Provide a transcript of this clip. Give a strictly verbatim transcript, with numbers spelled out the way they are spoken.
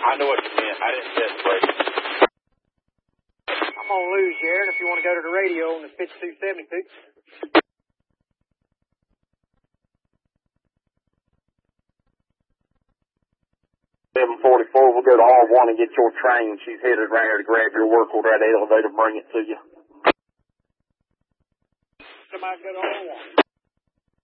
I know what you meant. I didn't set the break. I'm going to lose you, Aaron, if you want to go to the radio on the fifty-two seventy-two. seven forty-four, we'll go to R one and get your train. She's headed right here to grab your work order at the elevator, bring it to you. Somebody go to R one.